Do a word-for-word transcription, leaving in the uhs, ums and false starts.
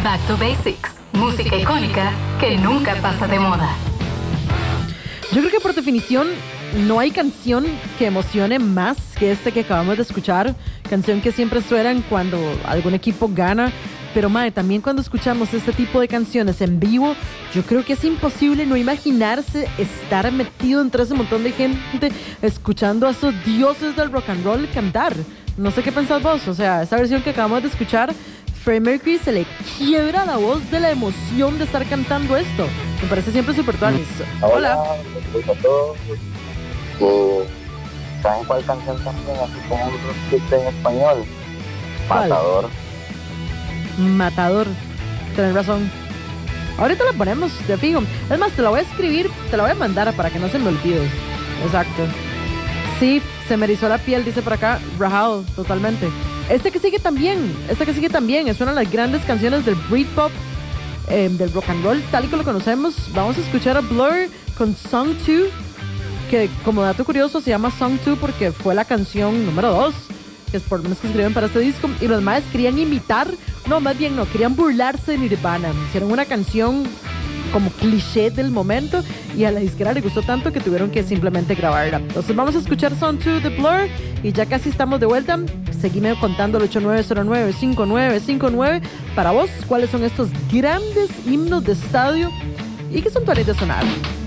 Back to Basics, música icónica que nunca pasa de moda. Yo creo que por definición no hay canción que emocione más que este que acabamos de escuchar, canción que siempre suenan cuando algún equipo gana. Pero mae, también cuando escuchamos este tipo de canciones en vivo, yo creo que es imposible no imaginarse estar metido entre ese montón de gente escuchando a esos dioses del rock and roll cantar. No sé qué pensás vos, o sea, esa versión que acabamos de escuchar, Freddie Mercury se le quiebra la voz de la emoción de estar cantando esto. Me parece siempre súper tuanis. Hola. Hola a todos. Eh, ¿Saben cuál canción también? Así como un hit en español. ¿Cuál? Matador. Matador. Tenés razón. Ahorita la ponemos, te fijo. Es más, te la voy a escribir, te la voy a mandar para que no se me olvide. Exacto. Sí, se me erizó la piel, dice por acá Rahal, totalmente. Este que sigue también, este que sigue también, es una de las grandes canciones del Britpop, eh, del rock and roll, tal y como lo conocemos. Vamos a escuchar a Blur con Song dos, que como dato curioso se llama Song dos porque fue la canción número dos, que es por lo menos que escribieron para este disco, y los maes querían imitar, no, más bien no, querían burlarse de Nirvana. Hicieron una canción como cliché del momento y a la disquera le gustó tanto que tuvieron que simplemente grabarla. Entonces vamos a escuchar Song dos de Blur y ya casi estamos de vuelta. Seguime contando al ocho nueve cero nueve cinco nueve cinco nueve para vos cuáles son estos grandes himnos de estadio y que son tuanes de sonar.